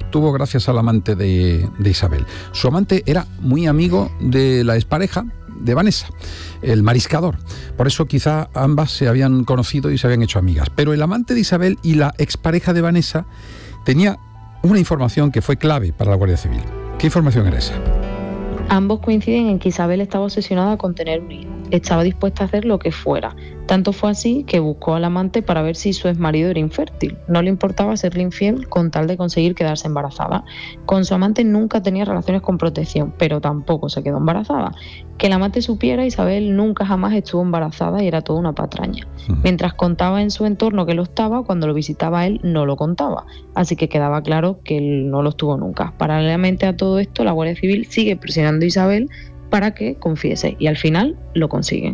obtuvo gracias al amante de Isabel. Su amante era muy amigo de la expareja de Vanessa, el mariscador. Por eso quizá ambas se habían conocido y se habían hecho amigas. Pero el amante de Isabel y la expareja de Vanessa tenía una información que fue clave para la Guardia Civil. ¿Qué información era esa? Ambos coinciden en que Isabel estaba obsesionada con tener un hijo. Estaba dispuesta a hacer lo que fuera. Tanto fue así que buscó al amante para ver si su exmarido era infértil. No le importaba serle infiel con tal de conseguir quedarse embarazada. Con su amante nunca tenía relaciones con protección, pero tampoco se quedó embarazada. Que el amante supiera, Isabel nunca jamás estuvo embarazada y era toda una patraña. Mientras contaba en su entorno que lo estaba, cuando lo visitaba él no lo contaba. Así que quedaba claro que él no lo estuvo nunca. Paralelamente a todo esto, la Guardia Civil sigue presionando a Isabel para que confiese y al final lo consiguen.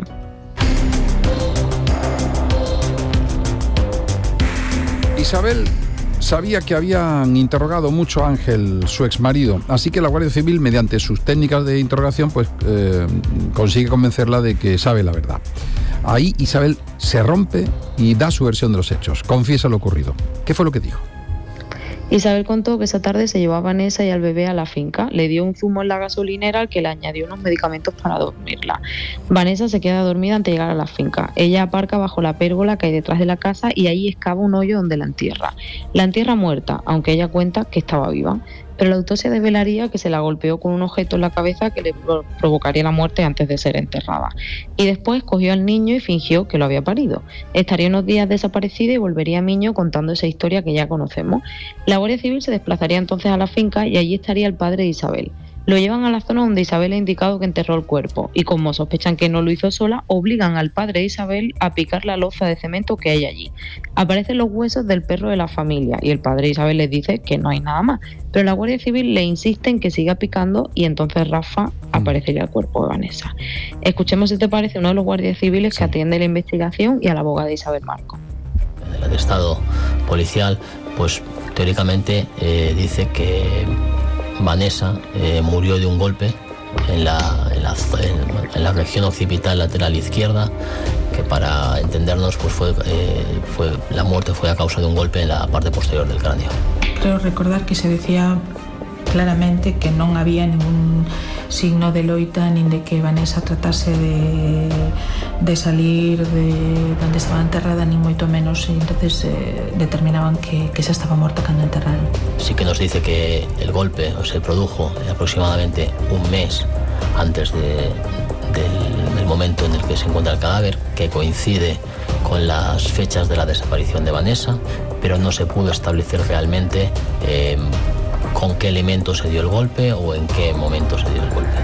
Isabel sabía que habían interrogado mucho a Ángel, su exmarido, así que la Guardia Civil, mediante sus técnicas de interrogación, consigue convencerla de que sabe la verdad. Ahí Isabel se rompe y da su versión de los hechos, confiesa lo ocurrido. ¿Qué fue lo que dijo? Isabel contó que esa tarde se llevó a Vanessa y al bebé a la finca, le dio un zumo en la gasolinera al que le añadió unos medicamentos para dormirla. Vanessa se queda dormida antes de llegar a la finca. Ella aparca bajo la pérgola que hay detrás de la casa y ahí excava un hoyo donde la entierra. La entierra muerta, aunque ella cuenta que estaba viva. Pero la autopsia desvelaría que se la golpeó con un objeto en la cabeza que le provocaría la muerte antes de ser enterrada. Y después cogió al niño y fingió que lo había parido. Estaría unos días desaparecida y volvería a Miño contando esa historia que ya conocemos. La Guardia Civil se desplazaría entonces a la finca y allí estaría el padre de Isabel. Lo llevan a la zona donde Isabel ha indicado que enterró el cuerpo y como sospechan que no lo hizo sola, obligan al padre de Isabel a picar la loza de cemento que hay allí. Aparecen los huesos del perro de la familia y el padre de Isabel les dice que no hay nada más, pero la Guardia Civil le insiste en que siga picando y entonces Rafa aparecería el cuerpo de Vanessa. Escuchemos, si te parece, uno de los guardias civiles que atiende la investigación y a la abogada Isabel Marcos. El atestado policial, pues teóricamente dice que Vanessa murió de un golpe en la región occipital lateral izquierda, que para entendernos pues la muerte fue a causa de un golpe en la parte posterior del cráneo. Creo recordar que se decía claramente que non había ningún signo de loita nin de que Vanessa tratase de salir de donde estaba enterrada, nin moito menos, e entonces determinaban que xa estaba morta cando enterraron. Sí que nos dice que el golpe se produjo aproximadamente un mes antes del momento en el que se encuentra el cadáver, que coincide con las fechas de la desaparición de Vanessa, pero no se pudo establecer realmente con qué elemento se dio el golpe o en qué momento se dio el golpe.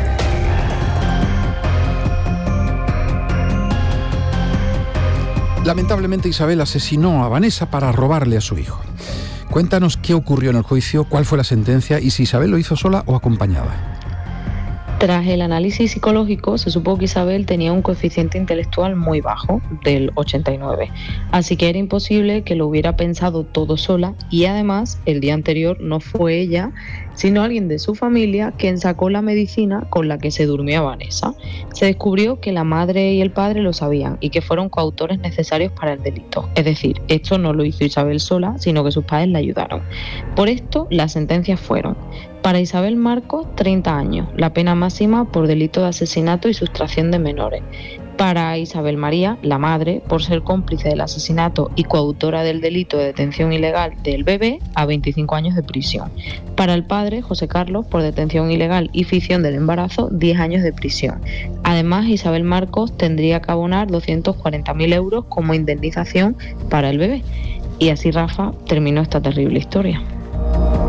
Lamentablemente Isabel asesinó a Vanessa para robarle a su hijo. Cuéntanos qué ocurrió en el juicio, cuál fue la sentencia y si Isabel lo hizo sola o acompañada. Tras el análisis psicológico, se supo que Isabel tenía un coeficiente intelectual muy bajo, del 89, así que era imposible que lo hubiera pensado todo sola y además el día anterior no fue ella, sino alguien de su familia quien sacó la medicina con la que se durmió a Vanessa. Se descubrió que la madre y el padre lo sabían y que fueron coautores necesarios para el delito. Es decir, esto no lo hizo Isabel sola, sino que sus padres la ayudaron. Por esto, las sentencias fueron: para Isabel Marcos, 30 años, la pena máxima por delito de asesinato y sustracción de menores. Para Isabel María, la madre, por ser cómplice del asesinato y coautora del delito de detención ilegal del bebé, a 25 años de prisión. Para el padre, José Carlos, por detención ilegal y ficción del embarazo, 10 años de prisión. Además, Isabel Marcos tendría que abonar 240.000 euros como indemnización para el bebé. Y así, Rafa, terminó esta terrible historia.